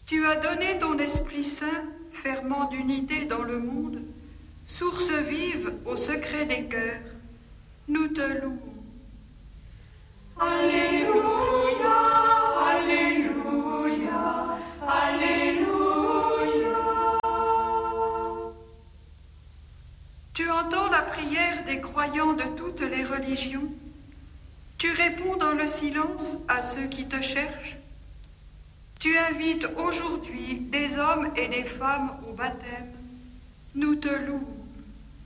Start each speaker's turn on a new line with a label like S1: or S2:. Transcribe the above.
S1: Tu as donné ton Esprit Saint, ferment d'unité dans le monde, source vive au secret des cœurs. Nous te louons.
S2: Alléluia, Alléluia, Alléluia.
S1: Tu entends la prière des croyants de toutes les religions. Tu réponds dans le silence à ceux qui te cherchent. Tu invites aujourd'hui des hommes et des femmes au baptême. Nous te louons.